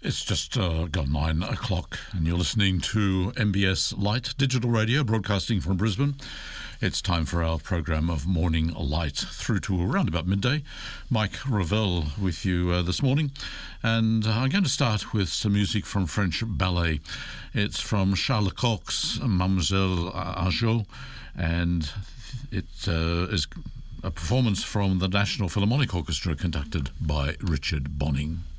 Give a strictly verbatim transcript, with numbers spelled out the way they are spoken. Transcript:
It's just uh, got nine o'clock and you're listening to M B S Light Digital Radio, broadcasting from Brisbane. It's time for our program of Morning Light through to around about midday. Mike Ravel with you uh, this morning. And uh, I'm going to start with some music from French ballet. It's from Charles Lecoq's Mademoiselle Argot, and it uh, is a performance from the National Philharmonic Orchestra conducted by Richard Bonning.